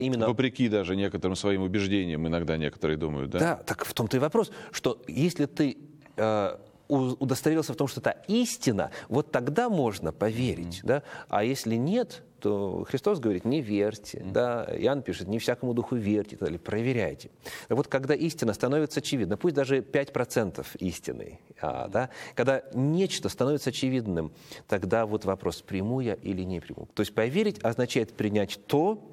именно... Вопреки даже некоторым своим убеждениям, иногда некоторые думают, да? Да, так в том-то и вопрос, что если ты удостоверился в том, что это истина, вот тогда можно поверить, да? А если нет, то Христос говорит, не верьте, да? Иоанн пишет, не всякому духу верьте, и так далее, проверяйте. Так вот, когда истина становится очевидна, пусть даже 5% истины, да? Когда нечто становится очевидным, тогда вот вопрос, приму я или не приму. То есть поверить означает принять то,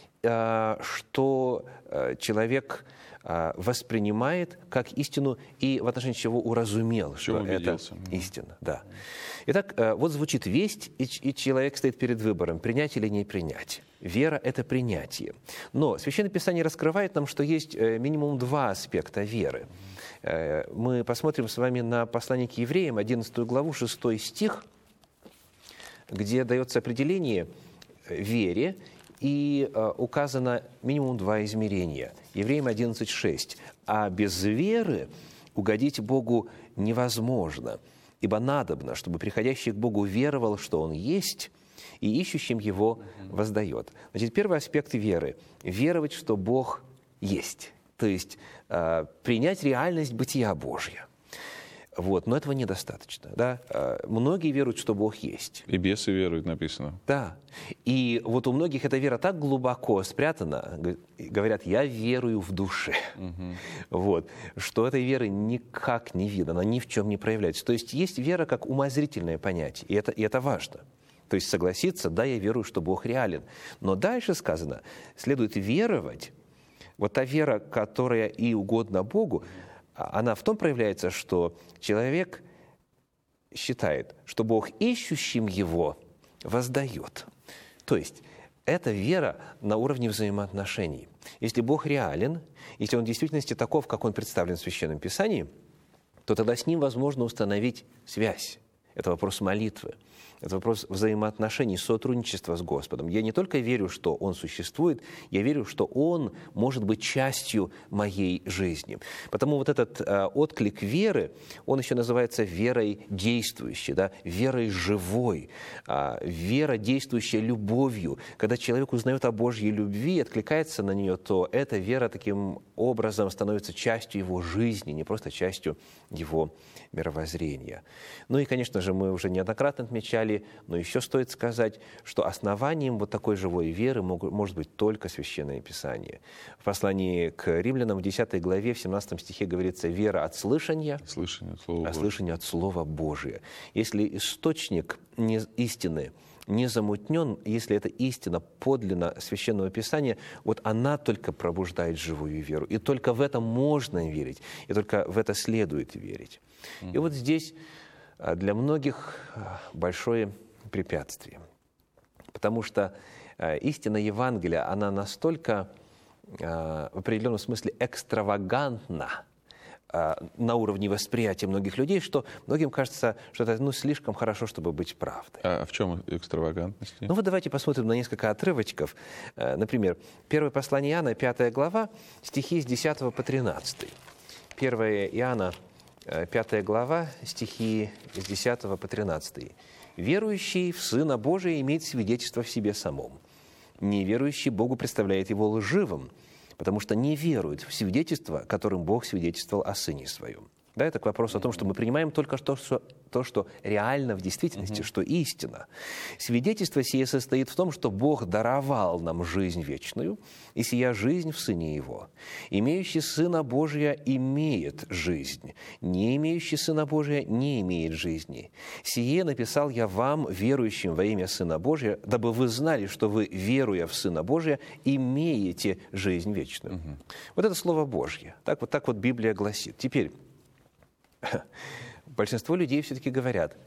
что человек воспринимает как истину и в отношении чего уразумел, что это истина. Да. Итак, вот звучит весть, и человек стоит перед выбором, принять или не принять. Вера – это принятие. Но Священное Писание раскрывает нам, что есть минимум два аспекта веры. Мы посмотрим с вами на послание к евреям, 11 главу, 6 стих, где дается определение вере, и указано минимум два измерения. Евреям 11:6. «А без веры угодить Богу невозможно, ибо надобно, чтобы приходящий к Богу веровал, что Он есть, и ищущим Его воздает». Значит, первый аспект веры – веровать, что Бог есть, то есть принять реальность бытия Божья. Вот, но этого недостаточно. Да? Многие веруют, что Бог есть. И бесы веруют, написано. Да. И вот у многих эта вера так глубоко спрятана, говорят, я верую в душе. Вот, что этой веры никак не видно, она ни в чем не проявляется. То есть есть вера как умозрительное понятие, и это важно. То есть согласиться, да, я верую, что Бог реален. Но дальше сказано, следует веровать, вот та вера, которая и угодна Богу, она в том проявляется, что человек считает, что Бог ищущим Его воздает. То есть это вера на уровне взаимоотношений. Если Бог реален, если Он в действительности таков, как Он представлен в Священном Писании, то тогда с Ним возможно установить связь. Это вопрос молитвы. Это вопрос взаимоотношений, сотрудничества с Господом. Я не только верю, что Он существует, я верю, что Он может быть частью моей жизни. Потому вот этот отклик веры, он еще называется верой действующей, да? Верой живой, вера, действующая любовью. Когда человек узнает о Божьей любви, откликается на нее, то эта вера таким образом становится частью его жизни, не просто частью его мировоззрения. Ну и, конечно же, мы уже неоднократно отмечали, но еще стоит сказать, что основанием вот такой живой веры может быть только Священное Писание. В послании к Римлянам в 10 главе, в 17 стихе говорится «вера от слышания, а слышание от Слова Божия». Если источник истины не замутнен, если это истина подлинно Священного Писания, вот она только пробуждает живую веру. И только в это можно верить, и только в это следует верить. И вот здесь для многих большое препятствие, потому что истина Евангелия, она настолько в определенном смысле экстравагантна на уровне восприятия многих людей, что многим кажется, что это слишком хорошо, чтобы быть правдой. А в чем экстравагантность? Ну вот давайте посмотрим на несколько отрывочков. Например, первое послание Иоанна, 5 глава, стихи с 10 по 13. 1 Иоанна, 5 глава, стихи с 10 по 13. «Верующий в Сына Божия имеет свидетельство в себе самом. Неверующий Богу представляет его лживым, потому что не верует в свидетельство, которым Бог свидетельствовал о Сыне Своем». Да, это к вопросу о том, что мы принимаем только то, что реально в действительности, что истина. Свидетельство сие состоит в том, что Бог даровал нам жизнь вечную, и сия жизнь в Сыне Его. Имеющий Сына Божия имеет жизнь, не имеющий Сына Божия не имеет жизни. Сие написал я вам, верующим во имя Сына Божия, дабы вы знали, что вы, веруя в Сына Божия, имеете жизнь вечную. Вот это Слово Божье. Так вот Библия гласит. Теперь, большинство людей все-таки говорят,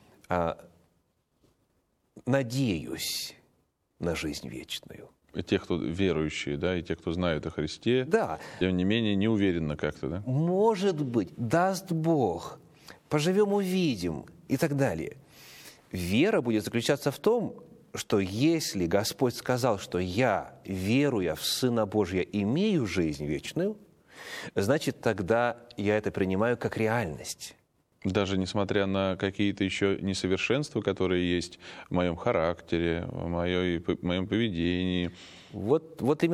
надеюсь на жизнь вечную. И те, кто верующие, да, и те, кто знают о Христе, да, тем не менее, не уверенно как-то, да? Может быть, даст Бог, поживем, увидим и так далее. Вера будет заключаться в том, что если Господь сказал, что я, веруя в Сына Божия, имею жизнь вечную, значит, тогда я это принимаю как реальность. Даже несмотря на какие-то еще несовершенства, которые есть в моем характере, в моем поведении. Вот именно.